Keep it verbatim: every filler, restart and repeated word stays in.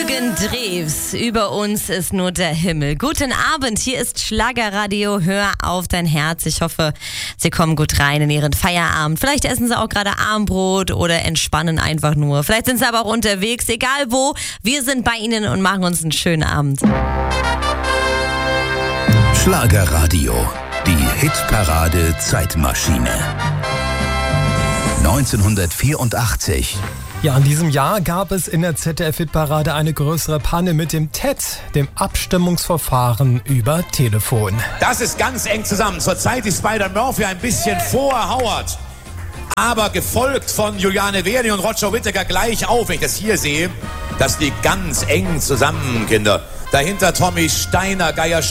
Jürgen Drews, über uns ist nur der Himmel. Guten Abend, hier ist Schlagerradio, hör auf dein Herz. Ich hoffe, Sie kommen gut rein in Ihren Feierabend. Vielleicht essen Sie auch gerade Armbrot oder entspannen einfach nur. Vielleicht sind Sie aber auch unterwegs, egal wo. Wir sind bei Ihnen und machen uns einen schönen Abend. Schlagerradio, die Hitparade Zeitmaschine. neunzehnhundertvierundachtzig. Ja, in diesem Jahr gab es in der Z D F-Hitparade eine größere Panne mit dem T E T, dem Abstimmungsverfahren über Telefon. Das ist ganz eng zusammen. Zurzeit ist Spider-Murphy ein bisschen vor Howard. Aber gefolgt von Juliane Verdi und Roger Whittaker gleich auf. Wenn ich das hier sehe, das liegt ganz eng zusammen, Kinder. Dahinter Tommy Steiner, Geier